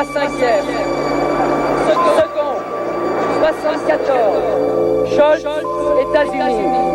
5e. Second, 74. Scholz, États-Unis.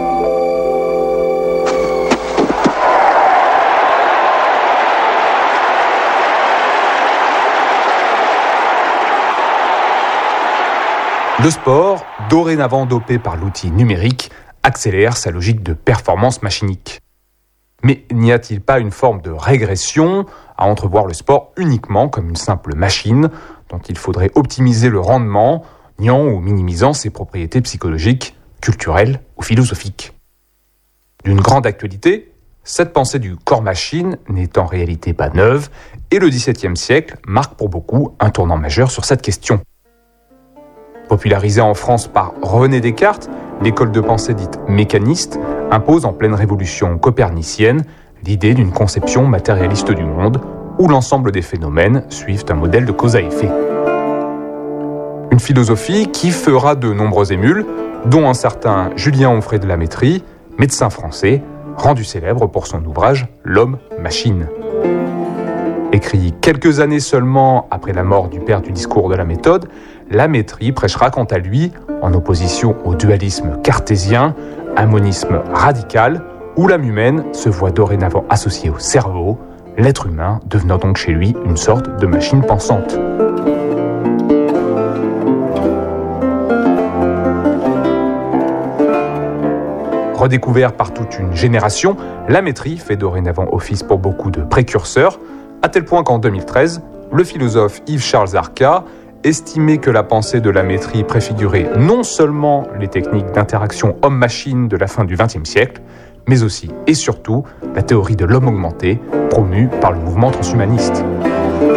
Le sport, dorénavant dopé par l'outil numérique, accélère sa logique de performance machinique. Mais n'y a-t-il pas une forme de régression à entrevoir le sport uniquement comme une simple machine dont il faudrait optimiser le rendement, niant ou minimisant ses propriétés psychologiques, culturelles ou philosophiques ? D'une grande actualité, cette pensée du corps-machine n'est en réalité pas neuve et le XVIIe siècle marque pour beaucoup un tournant majeur sur cette question. Popularisée en France par René Descartes, l'école de pensée dite mécaniste impose en pleine révolution copernicienne l'idée d'une conception matérialiste du monde où l'ensemble des phénomènes suivent un modèle de cause à effet. Une philosophie qui fera de nombreux émules, dont un certain Julien Onfray de la Métrie, médecin français, rendu célèbre pour son ouvrage « L'homme-machine ». Écrit quelques années seulement après la mort du père du discours de la méthode, la Métrie prêchera quant à lui, en opposition au dualisme cartésien, un monisme radical où l'âme humaine se voit dorénavant associée au cerveau, l'être humain devenant donc chez lui une sorte de machine pensante. Redécouvert par toute une génération, la Métrie fait dorénavant office pour beaucoup de précurseurs, à tel point qu'en 2013, le philosophe Yves-Charles Arca estimait que la pensée de la Métrie préfigurait non seulement les techniques d'interaction homme-machine de la fin du XXe siècle, mais aussi et surtout la théorie de l'homme augmenté promue par le mouvement transhumaniste.